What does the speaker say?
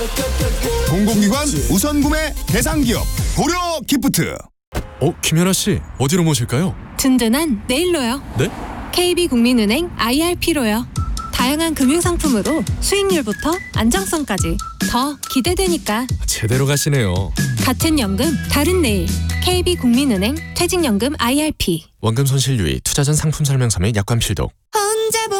공공기관 우선구매 대상기업 고려기프트. 김연아씨 어디로 모실까요? 든든한 내일로요. 네? KB국민은행 IRP로요. 다양한 금융상품으로 수익률부터 안정성까지 더 기대되니까. 제대로 가시네요. 같은 연금 다른 내일. KB국민은행 퇴직연금 IRP. 원금 손실 유의, 투자 전 상품 설명서 및 약관 필독.